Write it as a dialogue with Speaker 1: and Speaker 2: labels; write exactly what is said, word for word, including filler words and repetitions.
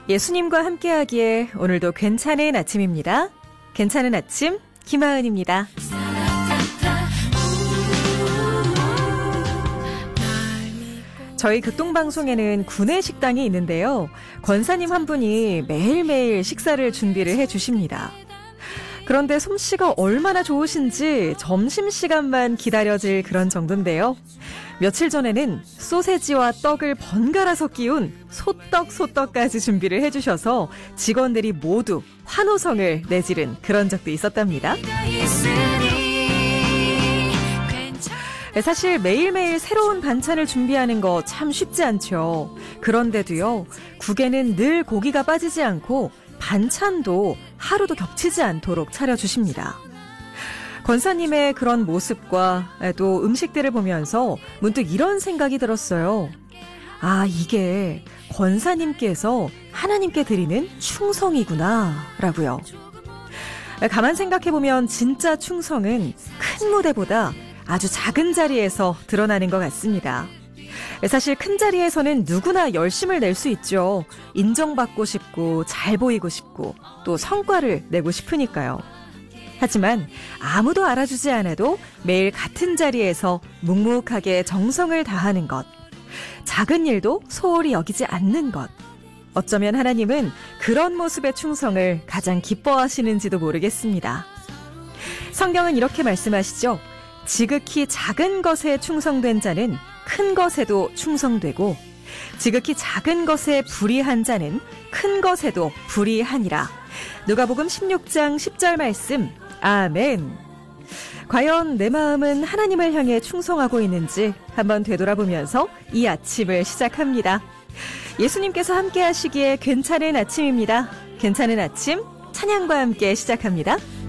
Speaker 1: 예수님과 함께하기에 오늘도 괜찮은 아침입니다. 괜찮은 아침 김하은입니다. 저희 극동방송에는 구내식당이 있는데요. 권사님 한 분이 매일매일 식사를 준비를 해주십니다. 그런데 솜씨가 얼마나 좋으신지 점심시간만 기다려질 그런 정도인데요. 며칠 전에는 소세지와 떡을 번갈아서 끼운 소떡 소떡까지 준비를 해주셔서 직원들이 모두 환호성을 내지른 그런 적도 있었답니다. 사실 매일매일 새로운 반찬을 준비하는 거 참 쉽지 않죠. 그런데도요, 국에는 늘 고기가 빠지지 않고 반찬도 하루도 겹치지 않도록 차려주십니다. 권사님의 그런 모습과 또 음식들을 보면서 문득 이런 생각이 들었어요. 아, 이게 권사님께서 하나님께 드리는 충성이구나 라고요. 가만 생각해보면 진짜 충성은 큰 무대보다 아주 작은 자리에서 드러나는 것 같습니다. 사실 큰 자리에서는 누구나 열심을 낼 수 있죠. 인정받고 싶고 잘 보이고 싶고 또 성과를 내고 싶으니까요. 하지만 아무도 알아주지 않아도 매일 같은 자리에서 묵묵하게 정성을 다하는 것, 작은 일도 소홀히 여기지 않는 것, 어쩌면 하나님은 그런 모습의 충성을 가장 기뻐하시는지도 모르겠습니다. 성경은 이렇게 말씀하시죠. 지극히 작은 것에 충성된 자는 큰 것에도 충성되고 지극히 작은 것에 불의한 자는 큰 것에도 불의하니라. 누가복음 십육 장 십 절 말씀. 아멘. 과연 내 마음은 하나님을 향해 충성하고 있는지 한번 되돌아보면서 이 아침을 시작합니다. 예수님께서 함께 하시기에 괜찮은 아침입니다. 괜찮은 아침 찬양과 함께 시작합니다.